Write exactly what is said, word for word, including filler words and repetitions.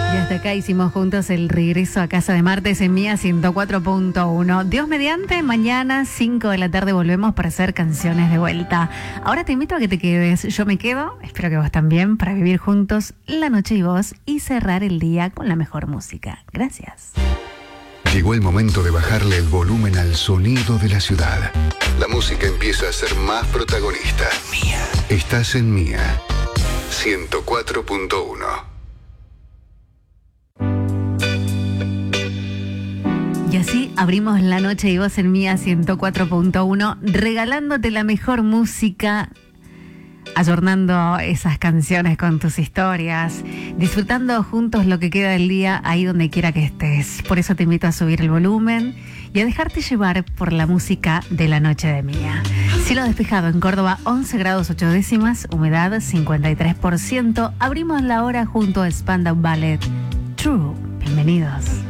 Y hasta acá hicimos juntos el regreso a casa de martes en Mía ciento cuatro punto uno. Dios mediante, mañana cinco de la tarde volvemos para hacer canciones de vuelta. Ahora te invito a que te quedes. Yo me quedo, espero que vos también, para vivir juntos la noche y vos y cerrar el día con la mejor música. Gracias. Llegó el momento de bajarle el volumen al sonido de la ciudad. La música empieza a ser más protagonista. Mía. Estás en Mía ciento cuatro punto uno. Y así abrimos la noche y vos en Mía ciento cuatro punto uno, regalándote la mejor música, ayornando esas canciones con tus historias, disfrutando juntos lo que queda del día ahí donde quiera que estés. Por eso te invito a subir el volumen y a dejarte llevar por la música de la noche de Mía. Cielo despejado en Córdoba, once grados ocho décimas, humedad cincuenta y tres por ciento. Abrimos la hora junto a Spandau Ballet. True. Bienvenidos.